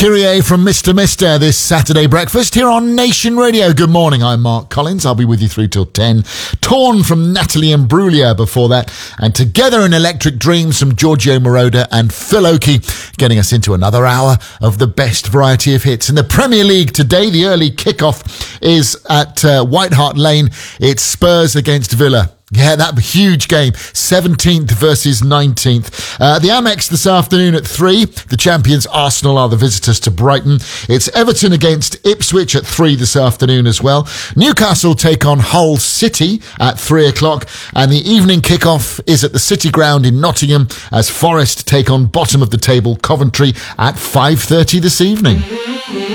Kyrie from Mr. Mister this Saturday breakfast here on Nation Radio. Good morning, I'm Mark Collins. I'll be with you through till 10. Torn from Natalie Imbruglia before that. And Together in Electric Dreams from Giorgio Moroder and Phil Oakey, getting us into another hour of the best variety of hits. In the Premier League today, the early kickoff is at White Hart Lane. It's Spurs against Villa. Yeah, that huge game. 17th versus 19th. The Amex this afternoon at 3. The champions Arsenal are the visitors to Brighton. It's Everton against Ipswich at 3 this afternoon as well. Newcastle take on Hull City at 3 o'clock. And the evening kickoff is at the City Ground in Nottingham as Forest take on bottom of the table Coventry at 5:30 this evening.